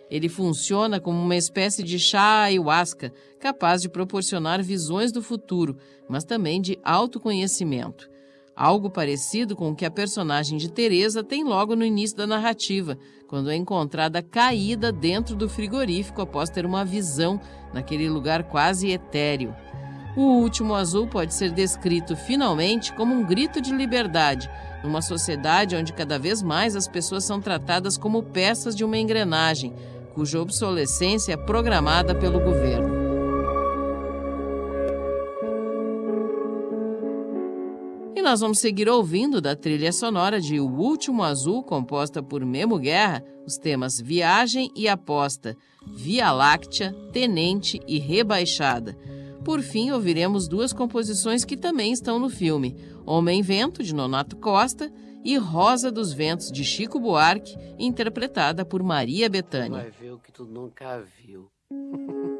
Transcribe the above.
Ele funciona como uma espécie de chá ayahuasca, capaz de proporcionar visões do futuro, mas também de autoconhecimento. Algo parecido com o que a personagem de Teresa tem logo no início da narrativa, quando é encontrada caída dentro do frigorífico após ter uma visão naquele lugar quase etéreo. O Último Azul pode ser descrito finalmente como um grito de liberdade, numa sociedade onde cada vez mais as pessoas são tratadas como peças de uma engrenagem, cuja obsolescência é programada pelo governo. E nós vamos seguir ouvindo da trilha sonora de O Último Azul, composta por Memo Guerra, os temas Viagem e Aposta, Via Láctea, Tenente e Rebaixada. Por fim, ouviremos duas composições que também estão no filme, Homem-Vento, de Nonato Costa, e Rosa dos Ventos, de Chico Buarque, interpretada por Maria Bethânia. Vai ver o que tu nunca viu.